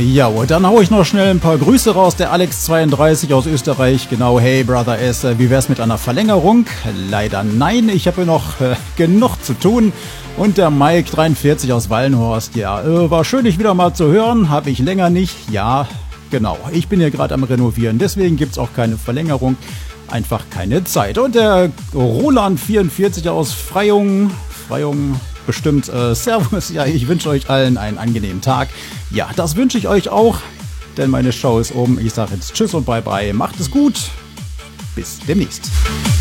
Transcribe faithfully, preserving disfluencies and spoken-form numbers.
Ja, und dann hau ich noch schnell ein paar Grüße raus. Der Alex zweiunddreißig aus Österreich. Genau, hey Brother S, wie wär's mit einer Verlängerung? Leider nein, ich habe noch äh, genug zu tun. Und der Mike dreiundvierzig aus Wallenhorst. Ja, äh, war schön, dich wieder mal zu hören. Habe ich länger nicht. Ja, genau. Ich bin hier gerade am Renovieren. Deswegen gibt's auch keine Verlängerung. Einfach keine Zeit. Und der Roland vierundvierzig aus Freyung. Freyung. Bestimmt, äh, Servus, ja, ich wünsche euch allen einen angenehmen Tag. Ja, das wünsche ich euch auch, denn meine Show ist um. Ich sage jetzt Tschüss und Bye Bye, macht es gut, bis demnächst.